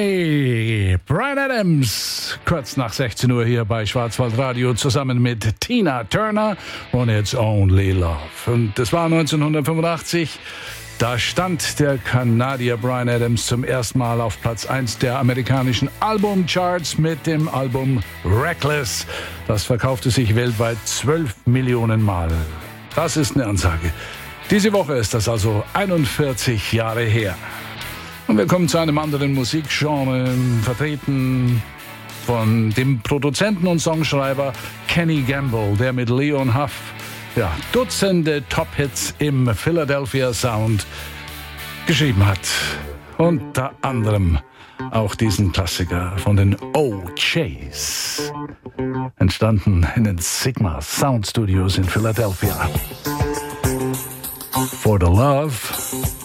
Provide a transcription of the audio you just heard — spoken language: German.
Hey, Bryan Adams, kurz nach 16 Uhr hier bei Schwarzwaldradio zusammen mit Tina Turner und It's Only Love. Und das war 1985. Da stand der Kanadier Bryan Adams zum ersten Mal auf Platz 1 der amerikanischen Albumcharts mit dem Album Reckless. Das verkaufte sich weltweit 12 Millionen Mal. Das ist eine Ansage. Diese Woche ist das also 41 Jahre her. Und wir kommen zu einem anderen Musikgenre, vertreten von dem Produzenten und Songschreiber Kenny Gamble, der mit Leon Huff Dutzende Top-Hits im Philadelphia Sound geschrieben hat. Unter anderem auch diesen Klassiker von den OJs, entstanden in den Sigma Sound Studios in Philadelphia. For the Love